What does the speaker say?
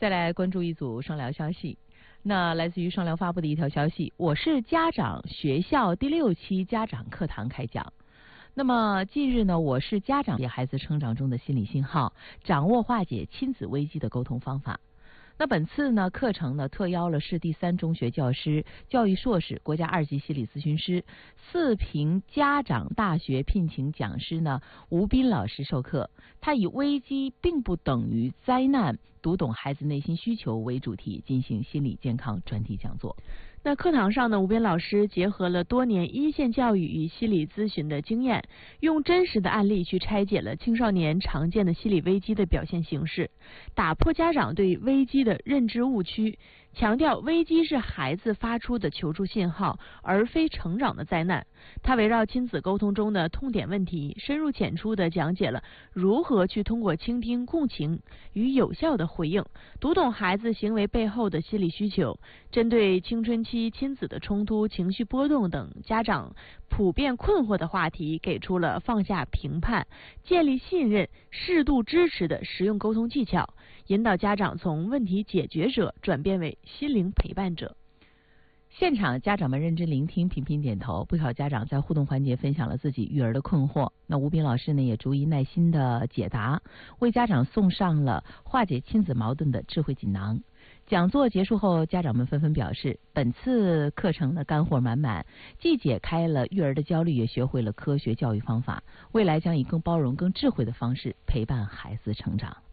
再来关注一组双聊消息。那来自于双聊发布的一条消息，我是家长学校第6期家长课堂开讲。那么近日呢，我是家长孩子成长中的心理信号，掌握化解亲子危机的沟通方法。那本次呢课程呢特邀了市第3中学教师、教育硕士、国家2级心理咨询师、4平家长大学聘请讲师呢吴斌老师授课。他以危机并不等于灾难，读懂孩子内心需求为主题进行心理健康专题讲座。 那课堂上呢，吴斌老师结合了多年一线教育与心理咨询的经验，用真实的案例去拆解了青少年常见的心理危机的表现形式，打破家长对危机的认知误区，强调危机是孩子发出的求助信号，而非成长的灾难。他围绕亲子沟通中的痛点问题，深入浅出地讲解了如何去通过倾听、共情与有效的回应，读懂孩子行为背后的心理需求。针对青春期亲子的冲突、情绪波动等家长普遍困惑的话题，给出了放下评判、建立信任、适度支持的实用沟通技巧，引导家长从问题解决者转变为心灵陪伴者。 现场家长们认真聆听，频频点头。不少家长在互动环节分享了自己育儿的困惑。那吴斌老师呢也逐一耐心的解答，为家长送上了化解亲子矛盾的智慧锦囊。讲座结束后，家长们纷纷表示，本次课程的干货满满，既解开了育儿的焦虑，也学会了科学教育方法，未来将以更包容、更智慧的方式陪伴孩子成长。